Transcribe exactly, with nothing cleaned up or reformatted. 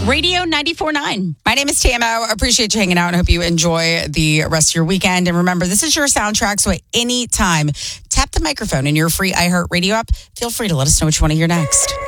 Radio ninety-four point nine. My name is Tamo. Appreciate you hanging out and hope you enjoy the rest of your weekend. And remember, this is your soundtrack, so at any time, tap the microphone in your free iHeartRadio app. Feel free to let us know what you want to hear next.